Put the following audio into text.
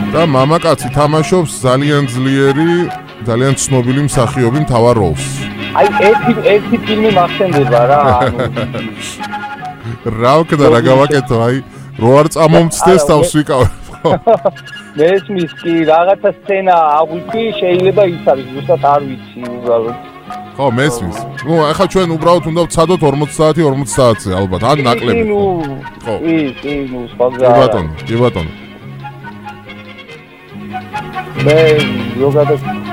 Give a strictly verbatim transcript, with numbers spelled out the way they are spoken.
და მამაკაცი თამაშობს ძალიან ძლიერი, ძალიან ცნობილი მსახიობი მთავარ როლს. აი ერთი ერთი ფილმი მახსენდება რა, ანუ რა ვქნა რა გავაკეთო, აი რო არ წამომცდეს თავს ვიკავებ. მესმის კი რაღაცა სცენა აღვიქვი, შეიძლება ის არის, ზუსტად არ ვიცი უბრალოდ. ხო, მესმის. ნუ ახლა ჩვენ უბრალოდ უნდა ვცადოთ ორმოცი საათი ორმოცი საათზე ალბათ, ან ნაკლები. ხო. კი, კი, ნუ სხვა კი ბატონო, კი ბატონო. მე ზოგადად